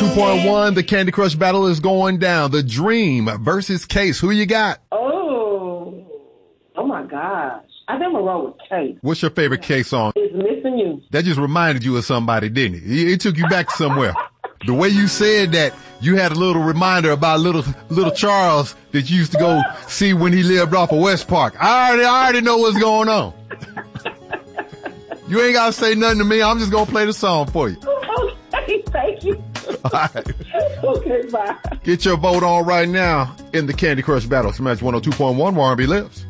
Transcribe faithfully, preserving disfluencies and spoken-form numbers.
two point one, the Candy Crush battle is going down. The Dream versus Case. Who you got? Oh, oh my gosh. I think I'm gonna roll with Case. What's your favorite Case song? It's Missing You. That just reminded you of somebody, didn't it? It took you back somewhere. The way you said that, you had a little reminder about little little Charles that you used to go see when he lived off of West Park. I already, I already know what's going on. You ain't got to say nothing to me. I'm just going to play the song for you. Okay, thank you. All right. Okay, bye. Get your vote on right now in the Candy Crush battle. Smash one oh two point one, where R and B lives.